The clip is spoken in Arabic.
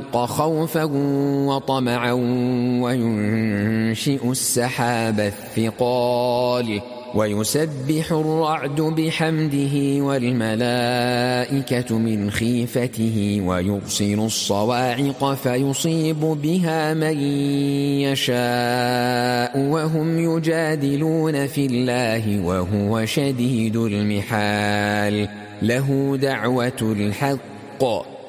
الحق خوفا وطمعا وينشئ السحاب الثقال ويسبح الرعد بحمده والملائكة من خيفته ويرسل الصواعق فيصيب بها من يشاء وهم يجادلون في الله وهو شديد المحال له دعوة الحق